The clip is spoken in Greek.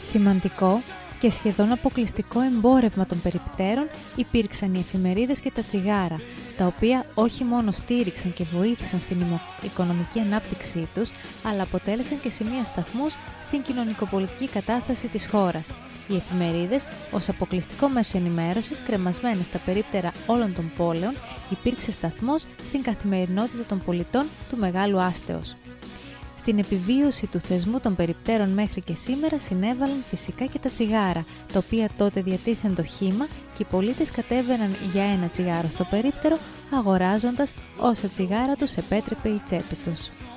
Σημαντικό και σχεδόν αποκλειστικό εμπόρευμα των περιπτέρων υπήρξαν οι εφημερίδες και τα τσιγάρα, τα οποία όχι μόνο στήριξαν και βοήθησαν στην οικονομική ανάπτυξή τους, αλλά αποτέλεσαν και σημεία σταθμούς στην κοινωνικοπολιτική κατάσταση της χώρας. Οι εφημερίδες, ως αποκλειστικό μέσο ενημέρωσης κρεμασμένες στα περίπτερα όλων των πόλεων, υπήρξε σταθμός στην καθημερινότητα των πολιτών του Μεγάλου Άστεως. Στην επιβίωση του θεσμού των περιπτέρων μέχρι και σήμερα συνέβαλαν φυσικά και τα τσιγάρα, τα οποία τότε διατίθεν το χύμα και οι πολίτες κατέβαιναν για ένα τσιγάρο στο περίπτερο, αγοράζοντας όσα τσιγάρα τους επέτρεπε η τσέπη τους.